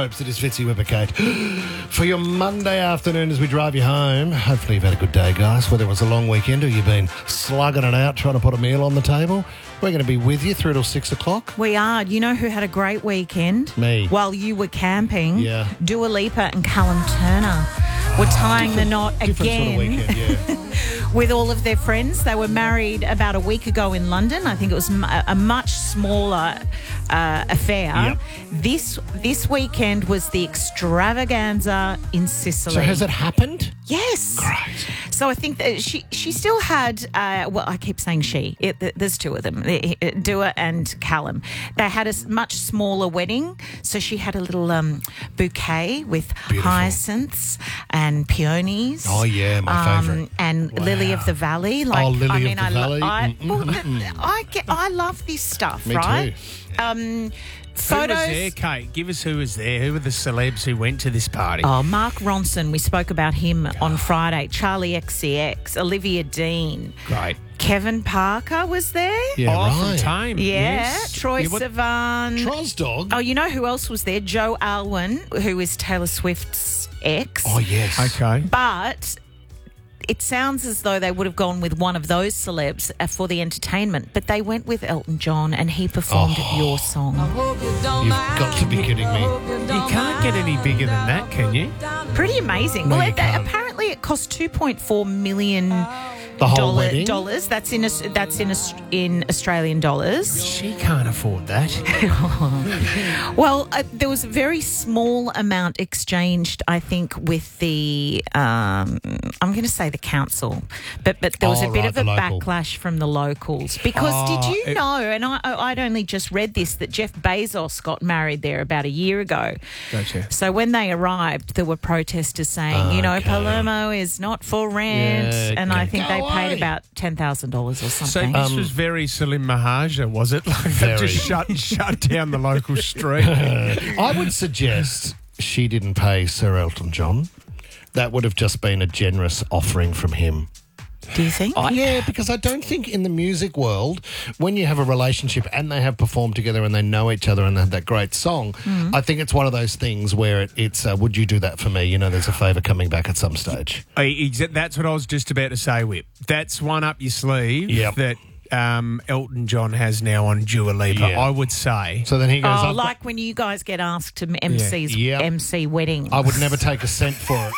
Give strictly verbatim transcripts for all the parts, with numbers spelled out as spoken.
Snopes. It is Fitzy Whipper-Kate. For your Monday afternoon as we drive you home, hopefully you've had a good day, guys. Whether it was a long weekend or you've been slugging it out trying to put a meal on the table, we're going to be with you through till six o'clock. We are. You know who had a great weekend? Me. While you were camping? Yeah. Dua Lipa and Callum Turner were tying the knot Different again. sort of weekend, yeah. With all of their friends. They were married about a week ago in London. I think it was a, a much smaller uh, affair. Yep. This this weekend was the extravaganza in Sicily. So has it happened? Yes. Great. So I think that she she still had, uh, well, I keep saying she. It, there's two of them, Dua and Callum. They had a much smaller wedding. So she had a little um, bouquet with Beautiful. hyacinths and peonies. Oh, yeah, my um, favourite. And Wow. Lily of the Valley. Like, Oh, Lily I of mean, the I, Valley. I, Mm, well, mm, mm. I, get, I love this stuff, Me right? too. Um, Who photos. was there, Kate? Give us who was there. Who were the celebs who went to this party? Oh, Mark Ronson, we spoke about him on Friday. Charlie X C X, Olivia Dean. Great. Kevin Parker was there. Yeah, oh, right. from Tame. Yeah, Yes. Troy Yeah, what- Sivan. Troz dog. Oh, you know who else was there? Joe Alwyn, who is Taylor Swift's ex. Oh, yes. Okay. But it sounds as though they would have gone with one of those celebs uh, for the entertainment, but they went with Elton John and he performed Oh. Your Song. You've got to be kidding me. You can't get any bigger than that, can you? Pretty amazing. No, well, you it, can't. apparently it cost two point four million The whole dollar, wedding? dollars. That's in Aus- that's in Aus- in Australian dollars. She can't afford that. Well, uh, there was a very small amount exchanged, I think, with the, um, I'm going to say the council, but but there was Oh, a bit right, of a the local. backlash from the locals. Because Oh, did you it- know, and I, I- I'd only just read this, that Jeff Bezos got married there about a year ago. Gotcha. So when they arrived, there were protesters saying, you know, Okay. Palermo is not for rent. Yeah, and I okay. think Go they paid away. about ten thousand dollars or So something. this Um, was very Salim Mahaja, was it? Like they Very. just shut shut down the local street. I would suggest she didn't pay Sir Elton John. That would have just been a generous offering from him. Do you think? Yeah, because I don't think in the music world, when you have a relationship and they have performed together and they know each other and they have that great song, I think it's one of those things where it, it's, uh, would you do that for me? You know, there's a favour coming back at some stage. I- exa- That's what I was just about to say, Whip. That's one up your sleeve Yep. that um, Elton John has now on Dua Lipa, Yeah. I would say. So then he goes, Oh, I've like when you guys get asked to M C's Yeah. Yep. M C weddings. I would never take a cent for it.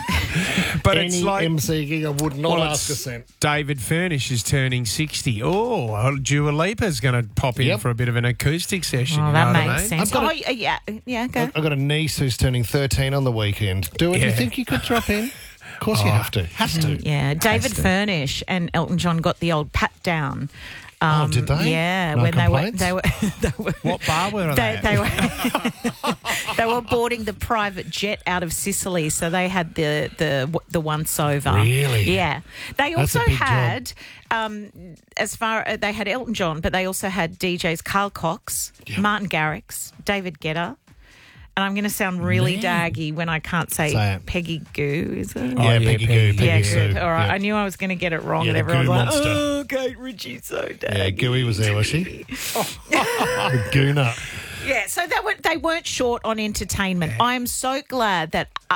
But Any it's like M C gig, I would not well, ask a it's- cent. David Furnish is turning sixty. Oh, Dua Lipa's going to pop in Yep. for a bit of an acoustic session. Oh, you that know what I makes mean? sense. I've got Oh, a- y- yeah, yeah, go. I've got a niece who's turning thirteen on the weekend. Do it. Do you Yeah. think you could drop in? Of course you have to. Has to. Yeah, David Furnish and Elton John got the old pat down. Um, Oh, did they? Yeah, No when complaints? they were, they were, they were. What bar were They, they? they were they were boarding the private jet out of Sicily, so they had the the the once over. Really? Yeah. They That's a also big job. had um, as far uh, they had Elton John, but they also had D Js Carl Cox, Martin Garrix, David Guetta. And I'm going to sound really Man. daggy when I can't say, Say it. Peggy Goo, is it? Yeah, Oh, yeah, Peggy Peggy. Goo, Peggy Yeah, Sue. good. All right. Yeah. I knew I was going to get it wrong, Yeah, and the everyone's goo like, monster. "Oh, Kate Ritchie's so Yeah, daggy." Gooey was there, was she? the Goonut. Yeah, so that were, they weren't short on entertainment. I am so glad that